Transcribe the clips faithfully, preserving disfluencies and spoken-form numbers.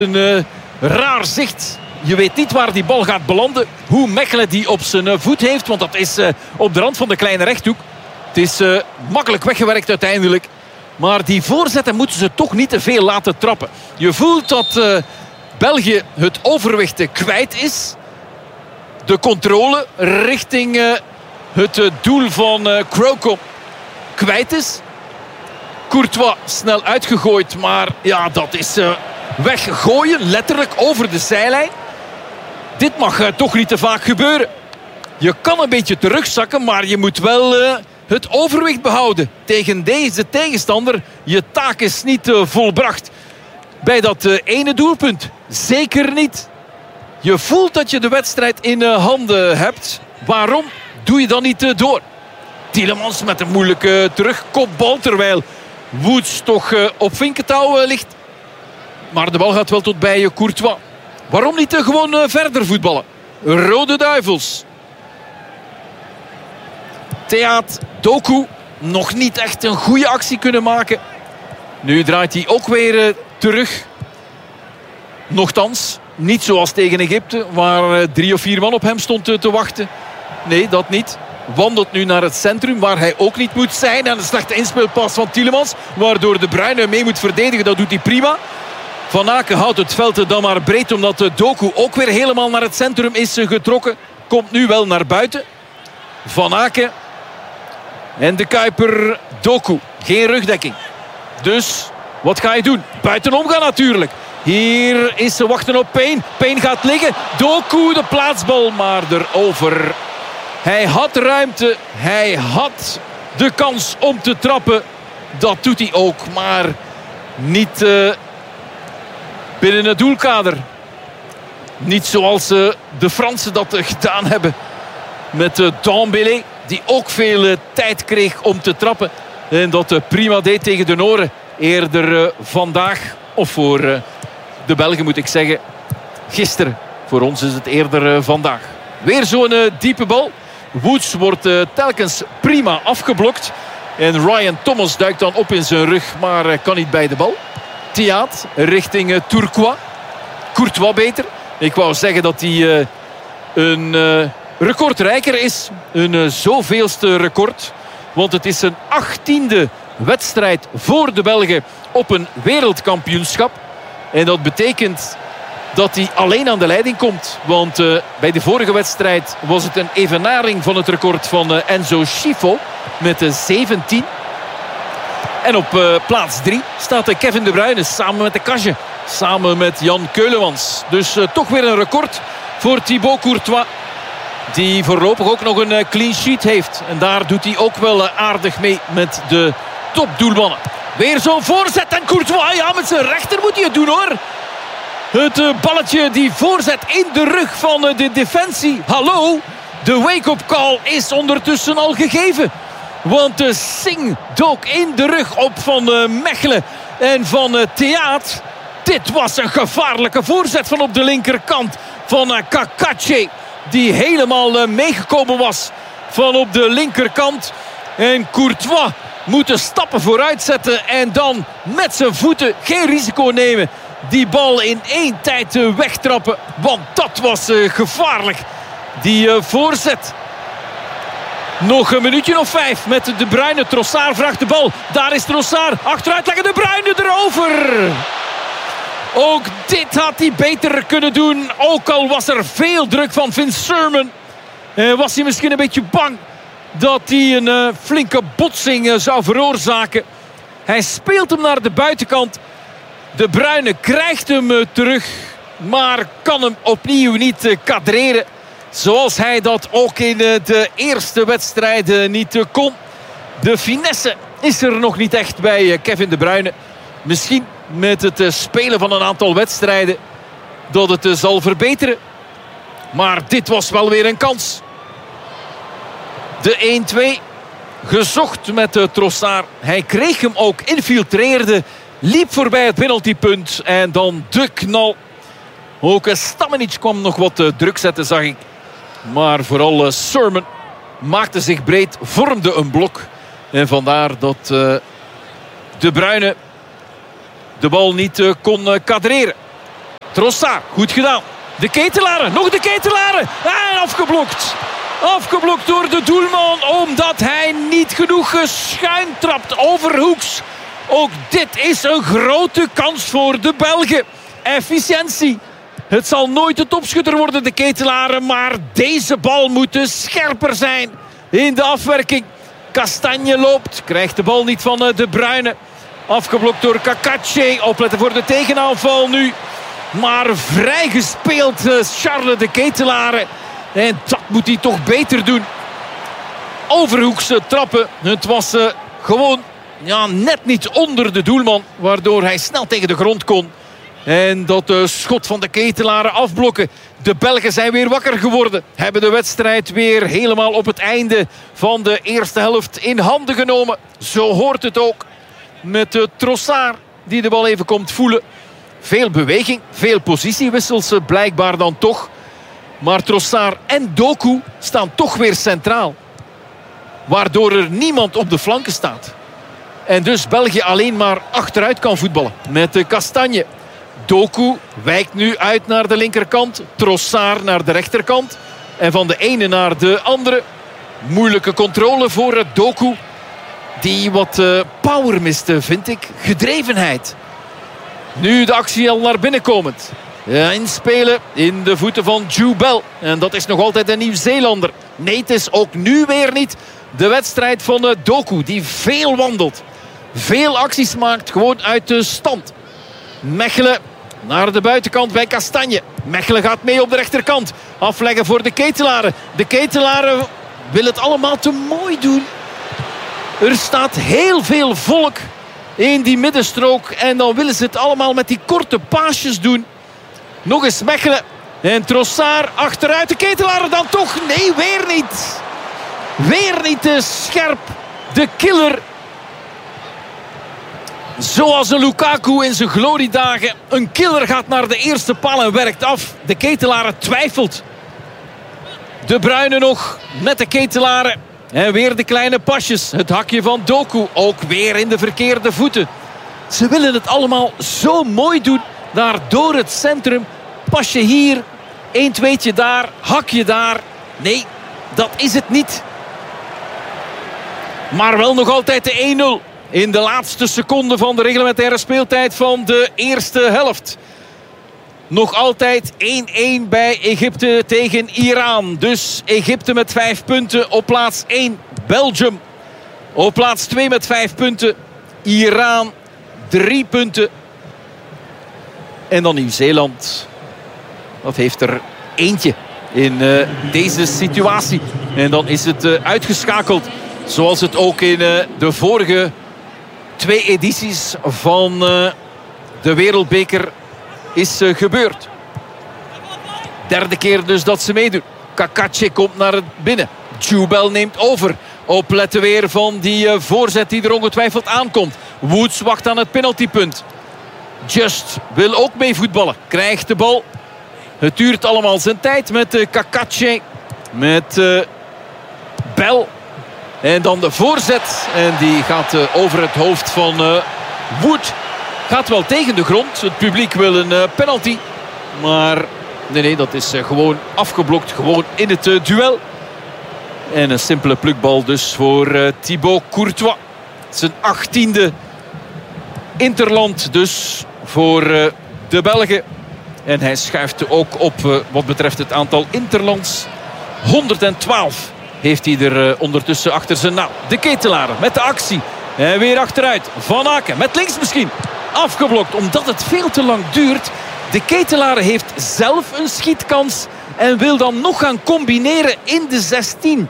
Een uh, raar zicht. Je weet niet waar die bal gaat belanden. Hoe Mechelen die op zijn uh, voet heeft. Want dat is uh, op de rand van de kleine rechthoek. Het is uh, makkelijk weggewerkt uiteindelijk. Maar die voorzetten moeten ze toch niet te veel laten trappen. Je voelt dat uh, België het overwicht kwijt is. De controle richting uh, het uh, doel van uh, Kroko kwijt is. Courtois snel uitgegooid. Maar ja, dat is uh, weggooien. Letterlijk over de zijlijn. Dit mag uh, toch niet te vaak gebeuren. Je kan een beetje terugzakken. Maar je moet wel uh, het overwicht behouden. Tegen deze tegenstander. Je taak is niet uh, volbracht. Bij dat uh, ene doelpunt. Zeker niet. Je voelt dat je de wedstrijd in uh, handen hebt. Waarom doe je dan niet uh, door? Tielemans met een moeilijke terugkopbal. Terwijl Woods toch uh, op vinkentouw uh, ligt. Maar de bal gaat wel tot bij uh, Courtois. Waarom niet uh, gewoon uh, verder voetballen? Rode Duivels. Theat, Doku. Nog niet echt een goede actie kunnen maken. Nu draait hij ook weer uh, terug. Nochtans, niet zoals tegen Egypte. Waar uh, drie of vier man op hem stond uh, te wachten. Nee, dat niet. Wandelt nu naar het centrum waar hij ook niet moet zijn. En een slechte inspeelpas van Tielemans. Waardoor De Bruyne mee moet verdedigen. Dat doet hij prima. Van Aken houdt het veld dan maar breed. Omdat de Doku ook weer helemaal naar het centrum is getrokken. Komt nu wel naar buiten. Van Aken. En de Kuiper Doku. Geen rugdekking. Dus wat ga je doen? Buitenom gaan natuurlijk. Hier is ze wachten op Payne. Payne gaat liggen. Doku de plaatsbal maar erover. Hij had ruimte. Hij had de kans om te trappen. Dat doet hij ook. Maar niet uh, binnen het doelkader. Niet zoals uh, de Fransen dat uh, gedaan hebben. Met uh, Dembélé. Die ook veel uh, tijd kreeg om te trappen. En dat uh, prima deed tegen de Noren. Eerder uh, vandaag. Of voor uh, de Belgen moet ik zeggen. Gisteren. Voor ons is het eerder uh, vandaag. Weer zo'n uh, diepe bal. Woods wordt uh, telkens prima afgeblokt. En Ryan Thomas duikt dan op in zijn rug. Maar uh, kan niet bij de bal. Theat richting uh, Courtois. Courtois beter. Ik wou zeggen dat hij uh, een uh, recordrijker is. Een uh, zoveelste record. Want het is een achttiende wedstrijd voor de Belgen op een wereldkampioenschap. En dat betekent dat hij alleen aan de leiding komt. Want uh, bij de vorige wedstrijd was het een evenaring van het record van uh, Enzo Schifo. Met uh, zeventien. En op uh, plaats drie staat uh, Kevin De Bruyne samen met de Kage. Samen met Jan Keulemans. Dus uh, toch weer een record voor Thibaut Courtois. Die voorlopig ook nog een uh, clean sheet heeft. En daar doet hij ook wel uh, aardig mee met de topdoelmannen. Weer zo'n voorzet en Courtois. Ja, met zijn rechter moet hij het doen hoor. Het uh, balletje die voorzet in de rug van uh, de defensie. Hallo, de wake-up call is ondertussen al gegeven. Want de uh, Singh dook in de rug op van uh, Mechelen en van uh, Theat. Dit was een gevaarlijke voorzet van op de linkerkant van uh, Kakache. Die helemaal uh, meegekomen was van op de linkerkant. En Courtois moet de stappen vooruit zetten. En dan met zijn voeten geen risico nemen. Die bal in één tijd uh, wegtrappen. Want dat was uh, gevaarlijk. Die uh, voorzet. Nog een minuutje of vijf met De Bruyne. Trossard vraagt de bal. Daar is Trossard. Achteruit leggen De Bruyne erover. Ook dit had hij beter kunnen doen. Ook al was er veel druk van Vince Sermon. Uh, was hij misschien een beetje bang dat hij een uh, flinke botsing uh, zou veroorzaken. Hij speelt hem naar de buitenkant. De Bruyne krijgt hem uh, terug. Maar kan hem opnieuw niet uh, kadreren. Zoals hij dat ook in uh, de eerste wedstrijden niet uh, kon. De finesse is er nog niet echt bij uh, Kevin De Bruyne. Misschien met het uh, spelen van een aantal wedstrijden dat het uh, zal verbeteren. Maar dit was wel weer een kans. De één twee. Gezocht met uh, Trossard. Hij kreeg hem ook, infiltreerde. Liep voorbij het penaltypunt. En dan de knal. Ook uh, Stamenic kwam nog wat uh, druk zetten, zag ik. Maar vooral uh, Sermon maakte zich breed. Vormde een blok. En vandaar dat uh, De Bruyne de bal niet uh, kon uh, kadreren. Trossard, goed gedaan. De Ketelaren, nog de Ketelaren. En afgeblokt. Afgeblokt door de doelman, omdat hij niet genoeg geschuin trapt over Hoeks. Ook dit is een grote kans voor de Belgen. Efficiëntie. Het zal nooit de topschutter worden, de Ketelaren, maar deze bal moet dus scherper zijn in de afwerking. Kastanje loopt, krijgt de bal niet van De Bruyne. Afgeblokt door Kakache. Opletten voor de tegenaanval nu. Maar vrij gespeeld Charles de Ketelaren. En dat moet hij toch beter doen. Overhoekse trappen. Het was uh, gewoon ja, net niet onder de doelman. Waardoor hij snel tegen de grond kon. En dat uh, schot van de Ketelaren afblokken. De Belgen zijn weer wakker geworden. Hebben de wedstrijd weer helemaal op het einde van de eerste helft in handen genomen. Zo hoort het ook. Met uh, Trossard die de bal even komt voelen. Veel beweging, veel positiewissels blijkbaar dan toch. Maar Trossard en Doku staan toch weer centraal. Waardoor er niemand op de flanken staat. En dus België alleen maar achteruit kan voetballen. Met de Kastanje. Doku wijkt nu uit naar de linkerkant. Trossard naar de rechterkant. En van de ene naar de andere. Moeilijke controle voor Doku. Die wat uh, power miste, vind ik. Gedrevenheid. Nu de actie al naar binnen komend. Ja, inspelen in de voeten van Joubel. En dat is nog altijd een Nieuw-Zeelander. Nee, het is ook nu weer niet de wedstrijd van uh, Doku. Die veel wandelt. Veel acties maakt. Gewoon uit de stand. Mechelen naar de buitenkant bij Kastanje. Mechelen gaat mee op de rechterkant. Afleggen voor de Ketelaren. De Ketelaren willen het allemaal te mooi doen. Er staat heel veel volk in die middenstrook. En dan willen ze het allemaal met die korte paasjes doen. Nog eens Mechelen. En Trossard achteruit. De Ketelaren dan toch? Nee, weer niet. Weer niet te scherp. De killer. Zoals een Lukaku in zijn gloriedagen. Een killer gaat naar de eerste paal en werkt af. De Ketelaren twijfelt. De Bruyne nog met de Ketelaren. En weer de kleine pasjes. Het hakje van Doku. Ook weer in de verkeerde voeten. Ze willen het allemaal zo mooi doen. Daar door het centrum. Pasje hier. Eén tweetje daar. Hakje daar. Nee, dat is het niet. Maar wel nog altijd de één nul. In de laatste seconde van de reglementaire speeltijd van de eerste helft. Nog altijd één-één bij Egypte tegen Iran. Dus Egypte met vijf punten op plaats één. Belgium op plaats twee met vijf punten. Iran drie punten. En dan Nieuw-Zeeland. Dat heeft er eentje in uh, deze situatie. En dan is het uh, uitgeschakeld. Zoals het ook in uh, de vorige twee edities van uh, de Wereldbeker is uh, gebeurd. Derde keer dus dat ze meedoen. Kakache komt naar het binnen. Joubel neemt over. Opletten weer van die uh, voorzet die er ongetwijfeld aankomt. Woods wacht aan het penaltypunt. Just wil ook mee voetballen. Krijgt de bal. Het duurt allemaal zijn tijd met uh, Kakache. Met uh, Bell. En dan de voorzet. En die gaat uh, over het hoofd van uh, Wood. Gaat wel tegen de grond. Het publiek wil een uh, penalty. Maar nee, nee, dat is uh, gewoon afgeblokt. Gewoon in het uh, duel. En een simpele plukbal dus voor uh, Thibaut Courtois. Zijn achttiende interland dus voor uh, de Belgen. En hij schuift ook op uh, wat betreft het aantal interlands. honderdtwaalf heeft hij er uh, ondertussen achter zijn naam. De Ketelaren met de actie. En weer achteruit. Van Aken met links misschien. Afgeblokt omdat het veel te lang duurt. De Ketelaren heeft zelf een schietkans. En wil dan nog gaan combineren in de zestien.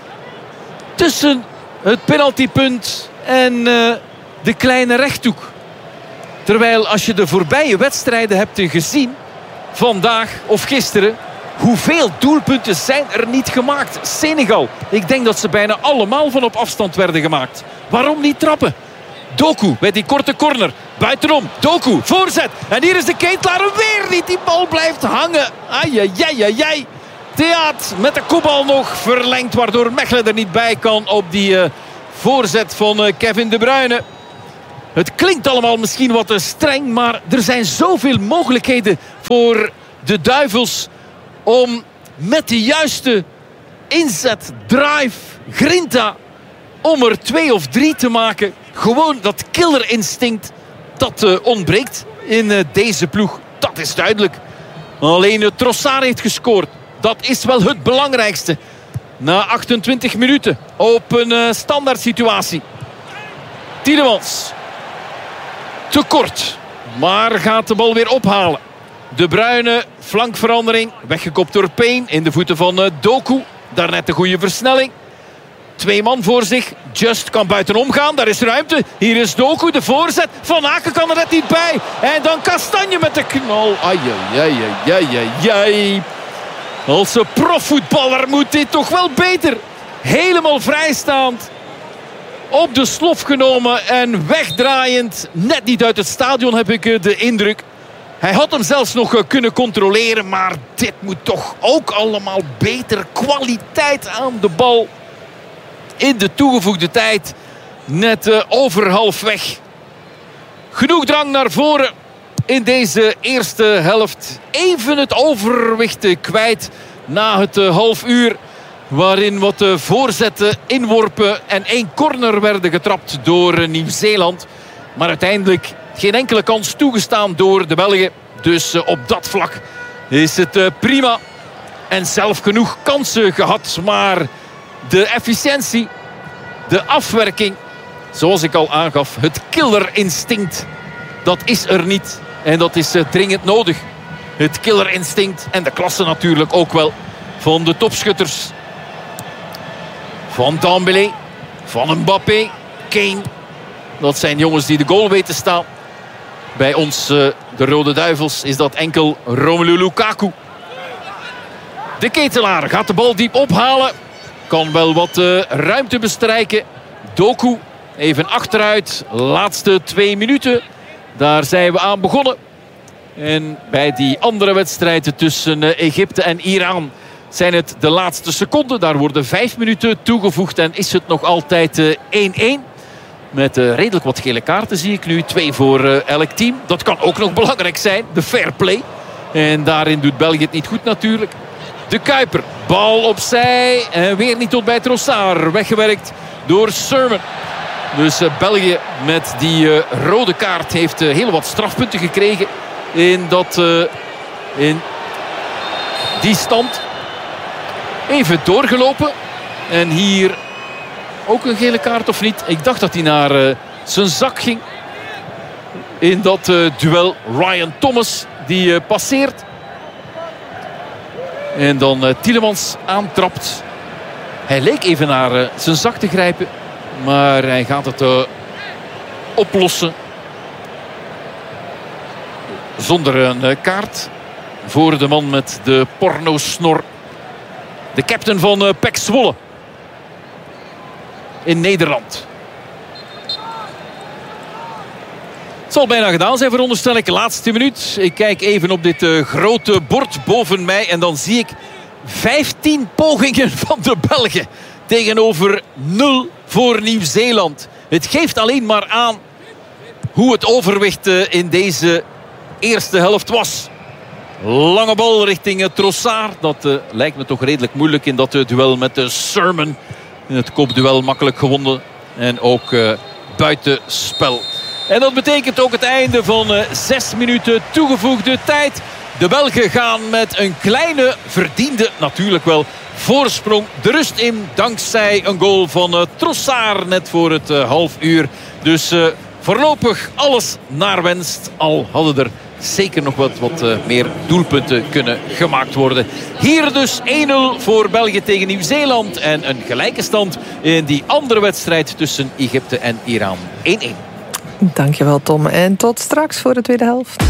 Tussen het penaltypunt en uh, de kleine rechthoek. Terwijl als je de voorbije wedstrijden hebt gezien. Vandaag of gisteren. Hoeveel doelpunten zijn er niet gemaakt? Senegal. Ik denk dat ze bijna allemaal van op afstand werden gemaakt. Waarom niet trappen? Doku bij die korte corner. Buitenom. Doku. Voorzet. En hier is de Ketelaren weer niet. Die bal blijft hangen. Ai, Theaat met de kopbal nog verlengd. Waardoor Mechelen er niet bij kan op die uh, voorzet van uh, Kevin De Bruyne. Het klinkt allemaal misschien wat te streng. Maar er zijn zoveel mogelijkheden voor de Duivels om met de juiste inzet, drive, grinta, om er twee of drie te maken. Gewoon dat killerinstinct, dat uh, ontbreekt in uh, deze ploeg. Dat is duidelijk. Alleen uh, Trossard heeft gescoord. Dat is wel het belangrijkste. Na achtentwintig minuten op een uh, standaard situatie. Tielemans. Te kort. Maar gaat de bal weer ophalen. De Bruyne, flankverandering. Weggekopt door Payne in de voeten van uh, Doku. Daarnet een goede versnelling. Twee man voor zich. Just kan buitenom gaan. Daar is ruimte. Hier is Doku. De voorzet. Van Aken kan er net niet bij. En dan Kastanje met de knal. Ai, ai, ai, ai, ai, ai. Als een profvoetballer moet dit toch wel beter. Helemaal vrijstaand. Op de slof genomen en wegdraaiend. Net niet uit het stadion heb ik de indruk. Hij had hem zelfs nog kunnen controleren. Maar dit moet toch ook allemaal beter. Kwaliteit aan de bal. In de toegevoegde tijd. Net uh, over halfweg. Genoeg drang naar voren. In deze eerste helft. Even het overwicht kwijt. Na het uh, half uur. Waarin wat uh, voorzetten, inworpen en één corner werden getrapt door uh, Nieuw-Zeeland. Maar uiteindelijk geen enkele kans toegestaan door de Belgen. Dus uh, op dat vlak is het uh, prima. En zelf genoeg kansen gehad. Maar de efficiëntie, de afwerking, zoals ik al aangaf, het killerinstinct, dat is er niet. En dat is uh, dringend nodig. Het killerinstinct en de klasse natuurlijk ook wel van de topschutters. Van Dembélé, van Mbappé, Kane. Dat zijn jongens die de goal weten staan. Bij ons, uh, de Rode Duivels, is dat enkel Romelu Lukaku. De Ketelaar gaat de bal diep ophalen. Kan wel wat uh, ruimte bestrijken. Doku even achteruit. Laatste twee minuten. Daar zijn we aan begonnen. En bij die andere wedstrijden tussen uh, Egypte en Iran zijn het de laatste seconden. Daar worden vijf minuten toegevoegd. En is het nog altijd uh, één-één. Met uh, redelijk wat gele kaarten zie ik nu. Twee voor uh, elk team. Dat kan ook nog belangrijk zijn. De fair play. En daarin doet België het niet goed natuurlijk. De Kuiper. Bal opzij. En weer niet tot bij Trossard. Weggewerkt door Sermon. Dus uh, België met die uh, rode kaart heeft uh, heel wat strafpunten gekregen. In, dat, uh, in die stand. Even doorgelopen. En hier ook een gele kaart of niet? Ik dacht dat hij naar uh, zijn zak ging. In dat uh, duel Ryan Thomas. Die uh, passeert. En dan uh, Tielemans aantrapt. Hij leek even naar uh, zijn zak te grijpen. Maar hij gaat het uh, oplossen. Zonder een uh, kaart. Voor de man met de pornosnor. De captain van uh, P E C Zwolle. In Nederland. Het zal bijna gedaan zijn, veronderstel ik. Laatste minuut. Ik kijk even op dit uh, grote bord boven mij. En dan zie ik vijftien pogingen van de Belgen. Tegenover nul voor Nieuw-Zeeland. Het geeft alleen maar aan hoe het overwicht uh, in deze eerste helft was. Lange bal richting uh, Trossard. Dat uh, lijkt me toch redelijk moeilijk in dat uh, duel met de uh, Sermon. In het kopduel makkelijk gewonnen. En ook uh, buitenspel. En dat betekent ook het einde van uh, zes minuten toegevoegde tijd. De Belgen gaan met een kleine, verdiende natuurlijk wel, voorsprong de rust in. Dankzij een goal van uh, Trossard net voor het uh, half uur. Dus uh, voorlopig alles naar wenst. Al hadden er zeker nog wat, wat uh, meer doelpunten kunnen gemaakt worden. Hier dus één nul voor België tegen Nieuw-Zeeland. En een gelijke stand in die andere wedstrijd tussen Egypte en Iran. één-één. Dankjewel Tom. En tot straks voor de tweede helft.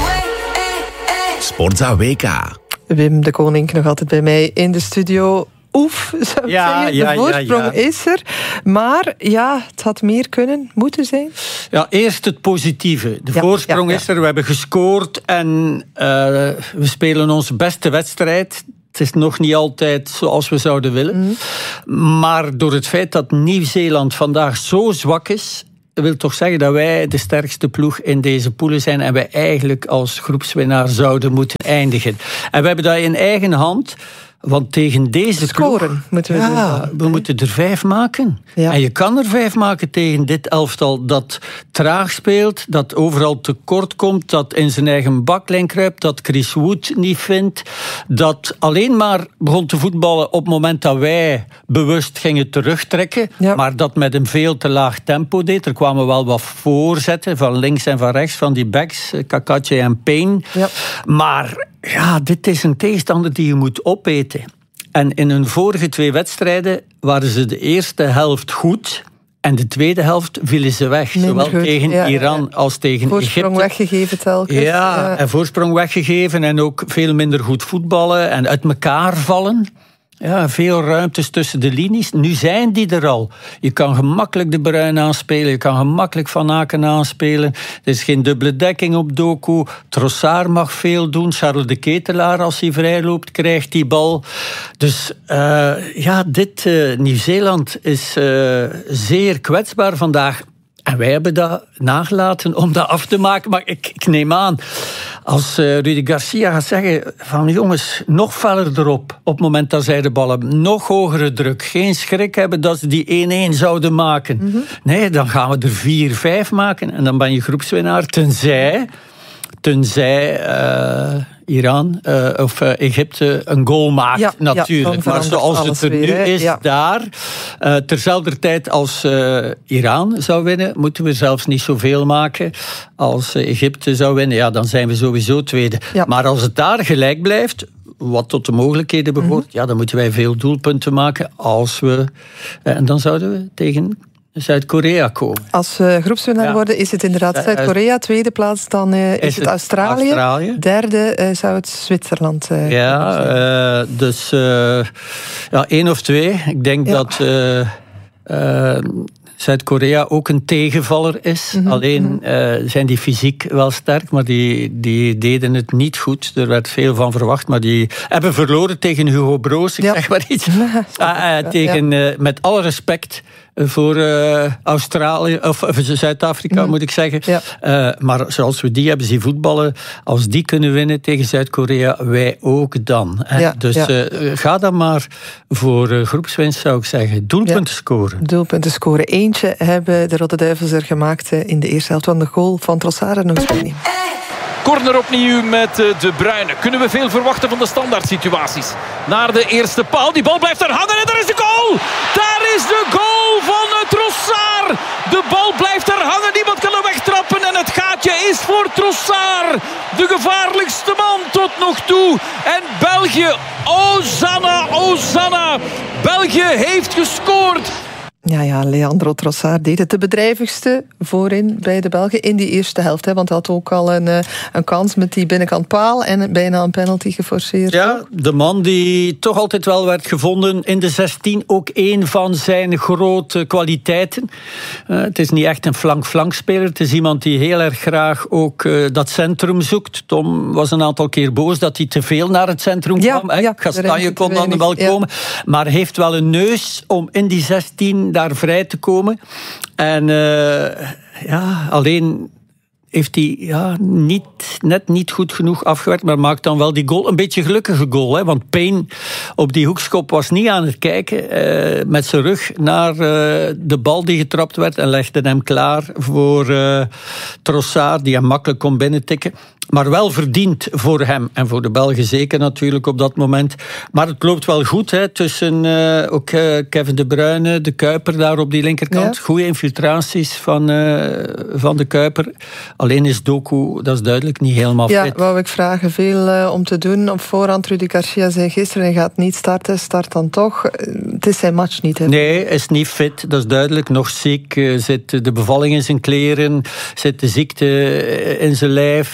Sportza W K. Wim de Koning nog altijd bij mij in de studio. Oef, zou ik ja, zeggen. De ja, voorsprong ja, ja. is er. Maar ja, het had meer kunnen, moeten zijn. Ja, eerst het positieve. De Ja, voorsprong ja, ja. is er. We hebben gescoord en uh, we spelen onze beste wedstrijd. Het is nog niet altijd zoals we zouden willen. Mm. Maar door het feit dat Nieuw-Zeeland vandaag zo zwak is wil toch zeggen dat wij de sterkste ploeg in deze poelen zijn en wij eigenlijk als groepswinnaar zouden moeten eindigen. En we hebben dat in eigen hand. Want tegen deze scoren ploeg, moeten we ja, doen. we moeten er vijf maken. Ja. En je kan er vijf maken tegen dit elftal dat traag speelt, dat overal tekort komt, dat in zijn eigen baklijn kruipt, dat Chris Wood niet vindt, dat alleen maar begon te voetballen op het moment dat wij bewust gingen terugtrekken, ja. maar dat met een veel te laag tempo deed. Er kwamen wel wat voorzetten van links en van rechts van die backs, Kakatje en Payne. Ja. Maar ja, dit is een tegenstander die je moet opeten. En in hun vorige twee wedstrijden waren ze de eerste helft goed en de tweede helft vielen ze weg. Minder zowel goed. tegen ja, Iran ja. als tegen voorsprong Egypte. weggegeven telkens. Ja, ja, en voorsprong weggegeven en ook veel minder goed voetballen en uit elkaar vallen. Ja, veel ruimtes tussen de linies. Nu zijn die er al. Je kan gemakkelijk De Bruyne aanspelen. Je kan gemakkelijk Van Aken aanspelen. Er is geen dubbele dekking op Doku. Trossard mag veel doen. Charles de Ketelaar, als hij vrij loopt, krijgt die bal. Dus uh, ja, dit uh, Nieuw-Zeeland is uh, zeer kwetsbaar vandaag. En wij hebben dat nagelaten om dat af te maken. Maar ik, ik neem aan, als uh, Rudy Garcia gaat zeggen van jongens, nog feller erop op het moment dat zij de bal hebben, nog hogere druk, geen schrik hebben dat ze die één-één zouden maken. Mm-hmm. Nee, dan gaan we er vier vijf maken en dan ben je groepswinnaar, tenzij... Tenzij uh, Iran uh, of uh, Egypte een goal maakt, ja, natuurlijk. Ja, maar zoals het er nu weer, is, ja. daar... Uh, terzelfde tijd als uh, Iran zou winnen, moeten we zelfs niet zoveel maken. Als uh, Egypte zou winnen, ja, dan zijn we sowieso tweede. Ja. Maar als het daar gelijk blijft, wat tot de mogelijkheden behoort, mm-hmm. ja, dan moeten wij veel doelpunten maken als we... Uh, en dan zouden we tegen... Zuid-Korea komen. Als we uh, groepswinnaar ja. worden, is het inderdaad Zuid-Korea. Tweede plaats, dan uh, is, is het Australië. Australië. Derde uh, zou het Zwitserland uh, ja, uh, dus uh, ja, één of twee. Ik denk ja. dat uh, uh, Zuid-Korea ook een tegenvaller is. Mm-hmm. Alleen uh, zijn die fysiek wel sterk, maar die, die deden het niet goed. Er werd veel van verwacht, maar die hebben verloren tegen Hugo Broos. Ik ja. zeg maar iets. Ja. Uh, uh, tegen, uh, met alle respect... voor uh, Australië, of, of Zuid-Afrika, mm. moet ik zeggen. Ja. Uh, maar zoals we die hebben zien voetballen, als die kunnen winnen tegen Zuid-Korea, wij ook dan. Ja, dus ja. Uh, ga dan maar voor uh, groepswinst, zou ik zeggen. Doelpunten ja. scoren. Doelpunten scoren. Eentje hebben de Rode Duivels er gemaakt in de eerste helft van de goal van Trossard. Nog eens niet. Corner opnieuw met De Bruyne. Kunnen we veel verwachten van de standaard situaties? Naar de eerste paal. Die bal blijft er hangen en daar is de goal! Daar is de goal van Trossard! De bal blijft er hangen. Niemand kan hem wegtrappen. En het gaatje is voor Trossard. De gevaarlijkste man tot nog toe. En België, Ozanna, Ozanna. België heeft gescoord. Ja, ja, Leandro Trossard deed het de bedrijvigste voorin bij de Belgen in die eerste helft. Hè, want hij had ook al een, een kans met die binnenkant paal en bijna een penalty geforceerd. Ja, ook. De man die toch altijd wel werd gevonden in de zestien. Ook een van zijn grote kwaliteiten. Uh, het is niet echt een flank-flankspeler. Het is iemand die heel erg graag ook uh, dat centrum zoekt. Tom was een aantal keer boos dat hij te veel naar het centrum ja, kwam. Ja, Kastanje kon dan wel ja. komen. Maar heeft wel een neus om in die zestien daar vrij te komen. En uh, ja, alleen heeft hij ja, niet, net niet goed genoeg afgewerkt, maar maakt dan wel die goal. Een beetje gelukkige goal, hè, want Payne op die hoekschop was niet aan het kijken, uh, met zijn rug naar uh, de bal die getrapt werd en legde hem klaar voor uh, Trossard, die hem makkelijk kon binnentikken. Maar wel verdiend voor hem en voor de Belgen zeker natuurlijk op dat moment. Maar het loopt wel goed hè, tussen uh, ook uh, Kevin De Bruyne, de Kuiper daar op die linkerkant. Ja. Goede infiltraties van, uh, van de Kuiper. Alleen is Doku, dat is duidelijk, niet helemaal fit. Ja, wou ik vragen. Veel uh, om te doen. Op voorhand, Rudy Garcia zei gisteren, hij gaat niet starten, start dan toch. Het is zijn match niet. Hè? Nee, is niet fit, dat is duidelijk. Nog ziek, uh, zit de bevalling in zijn kleren, zit de ziekte in zijn lijf. Dat is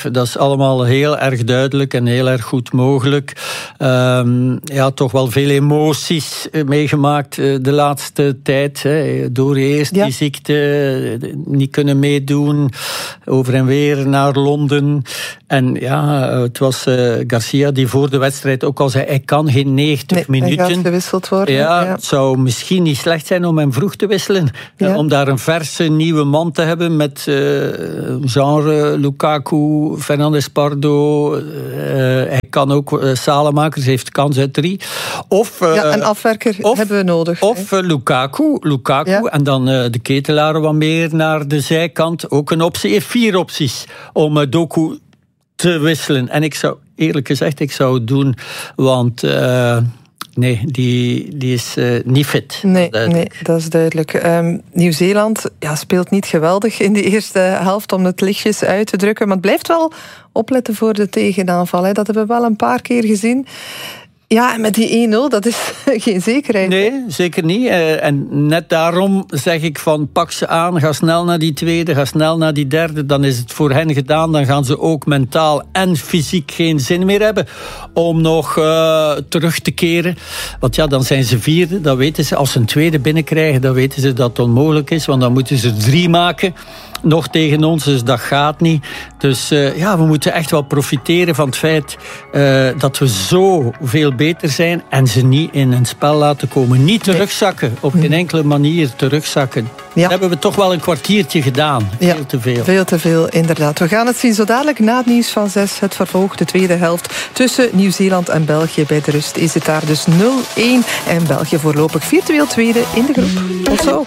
allemaal heel erg duidelijk en heel erg goed mogelijk. Um, ja, toch wel veel emoties meegemaakt uh, de laatste tijd. Hè. Door eerst ja. die ziekte, niet kunnen meedoen, over en weer naar Londen. En ja, het was uh, Garcia die voor de wedstrijd ook al zei, hij kan geen negentig nee, minuten. Hij gaat gewisseld worden. Ja, ja. Het zou misschien niet slecht zijn om hem vroeg te wisselen. Ja. Om daar een verse nieuwe man te hebben met uh, genre Lukaku, Fernandes Pardo. Uh, hij kan ook uh, Salemakers, heeft kans uit drie. Of, uh, ja, een afwerker of, hebben we nodig. Of uh, Lukaku, Lukaku ja. en dan uh, de Ketelaar wat meer naar de zijkant. Ook een optie. Hij heeft vier opties om uh, Doku te wisselen. En ik zou, eerlijk gezegd, ik zou het doen, want uh, nee, die, die is uh, niet fit. Nee, dat nee, dat is duidelijk. Um, Nieuw-Zeeland ja, speelt niet geweldig in de eerste helft om het lichtjes uit te drukken, maar het blijft wel opletten voor de tegenaanval. Hè. Dat hebben we wel een paar keer gezien. Ja, met die één nul, dat is geen zekerheid. Nee, zeker niet. En net daarom zeg ik van pak ze aan, ga snel naar die tweede, ga snel naar die derde. Dan is het voor hen gedaan. Dan gaan ze ook mentaal en fysiek geen zin meer hebben om nog uh, terug te keren. Want ja, dan zijn ze vierde. Dan weten ze, als ze een tweede binnenkrijgen, dan weten ze dat het onmogelijk is. Want dan moeten ze drie maken. Nog tegen ons, dus dat gaat niet. Dus uh, ja, we moeten echt wel profiteren van het feit uh, dat we zo veel beter zijn en ze niet in een spel laten komen. Niet terugzakken, op geen enkele manier terugzakken. Ja. Dat hebben we toch wel een kwartiertje gedaan. Veel ja, te veel. Veel te veel, inderdaad. We gaan het zien zo dadelijk na het nieuws van zes. Het vervolg, de tweede helft tussen Nieuw-Zeeland en België. Bij de rust is het daar dus nul één. En België voorlopig virtueel tweede in de groep. Tot zo.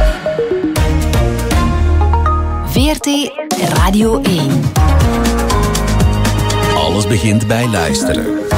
V R T Radio één. Alles begint bij luisteren.